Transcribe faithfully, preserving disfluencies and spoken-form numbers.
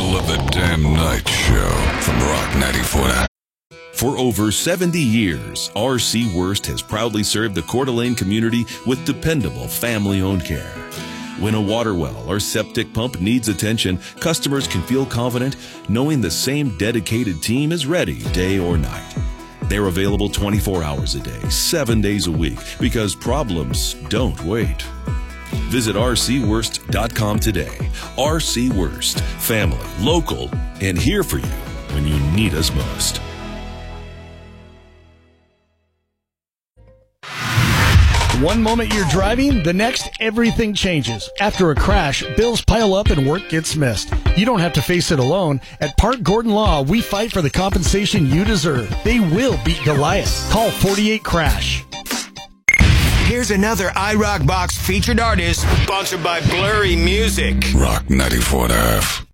middle of the damn night show from Rock ninety-four. For over seventy years, R C Wurst has proudly served the Coeur d'Alene community with dependable family-owned care. When a water well or septic pump needs attention, customers can feel confident knowing the same dedicated team is ready day or night. They're available twenty-four hours a day, seven days a week, because problems don't wait. Visit R C Wurst dot com today. R C Wurst, family, local, and here for you when you need us most. One moment you're driving, the next everything changes. After a crash, bills pile up and work gets missed. You don't have to face it alone. At Park Gordon Law, we fight for the compensation you deserve. They will beat Goliath. Call forty-eight crash. Here's another iRock Box featured artist, sponsored by Blurry Music. Rock ninety-four and a half.